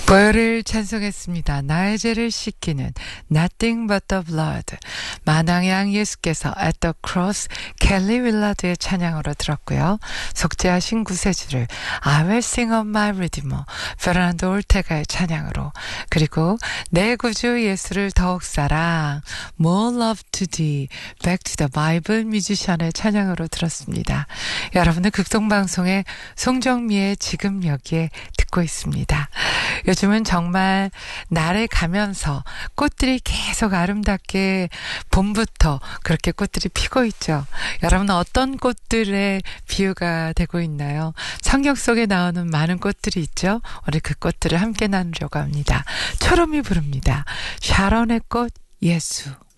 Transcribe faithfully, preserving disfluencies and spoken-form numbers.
보혈을 찬송했습니다. 나의 죄를 씻기는 Nothing but the blood. 만왕의 양 예수께서 at the cross 켈리 윌라드의 찬양으로 들었고요. 속죄하신 구세주를 I will sing of my redeemer 페르난도 올테가의 찬양으로, 그리고 내 구주 예수를 더욱 사랑 more love to thee back to the Bible 뮤지션의 찬양으로 들었습니다. 여러분은 극동방송의 송정미의 지금 여기에 듣고 있습니다. 요즘은 정말 날에 가면서 꽃들이 계속 아름답게 봄부터 그렇게 꽃들이 피고 있죠. 여러분은 어떤 꽃들의 비유가 되고 있나요? 성경 속에 나오는 많은 꽃들이 있죠. 우리 그 꽃들을 함께 나누려고 합니다. 초롬이 부릅니다. 샤론의 꽃 예수.